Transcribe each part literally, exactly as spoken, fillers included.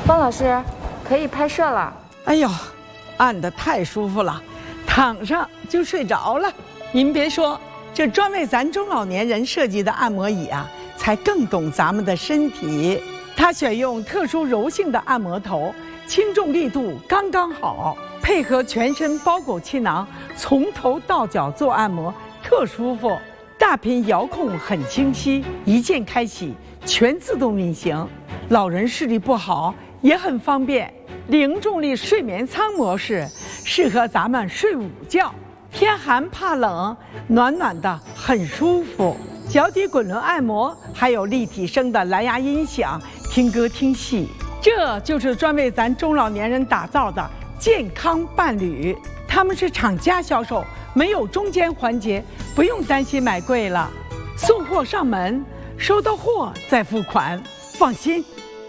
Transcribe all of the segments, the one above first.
方老师，可以拍摄了。 哎呦，按得太舒服了，躺上就睡着了。您别说，这专为咱中老年人设计的按摩椅啊，才更懂咱们的身体。它选用特殊柔性的按摩头，轻重力度刚刚好，配合全身包裹气囊，从头到脚做按摩，特舒服。大屏遥控很清晰，一键开启，全自动运行。老人视力不好也很方便。零重力睡眠舱模式适合咱们睡午觉，天寒怕冷，暖暖的很舒服。脚底滚轮按摩，还有立体声的蓝牙音响，听歌听戏。这就是专为咱中老年人打造的健康伴侣。他们是厂家销售，没有中间环节，不用担心买贵了。送货上门，收到货再付款，放心。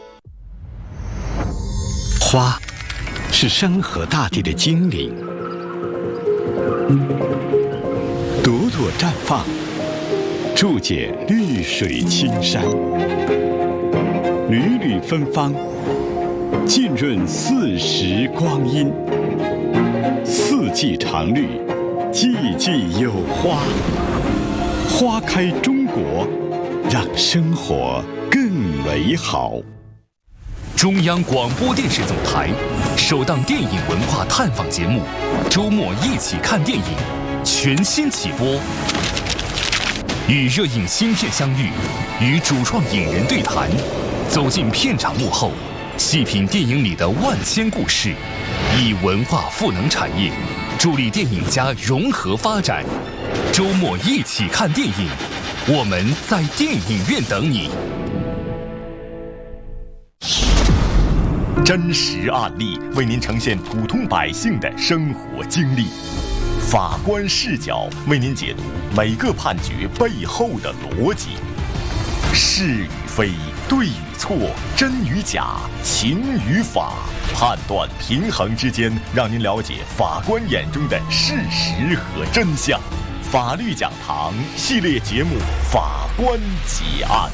花是山河大地的精灵，朵朵绽放，注解绿水青山，缕缕芬芳，浸润四时光阴。四季常绿，季季有花。花开中国，让生活更美好。 中央广播电视总台首档电影文化探访节目《周末一起看电影》全新起播，与热映新片相遇，与主创影人对谈，走进片场幕后，细品电影里的万千故事，以文化赋能产业，助力电影家融合发展。周末一起看电影，我们在电影院等你。 真实案例为您呈现普通百姓的生活经历，法官视角为您解读每个判决背后的逻辑，是与非，对与错，真与假，情与法，判断平衡之间，让您了解法官眼中的事实和真相。法律讲堂系列节目《法官解案》。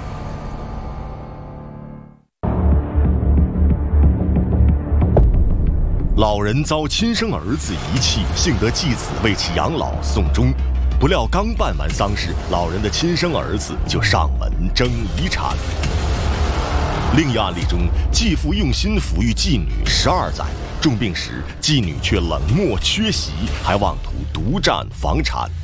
老人遭亲生儿子遗弃，幸得继子为其养老送终，不料刚办完丧事，老人的亲生儿子就上门争遗产。另一案例中，继父用心抚育继女十二载，重病时继女却冷漠缺席，还妄图独占房产。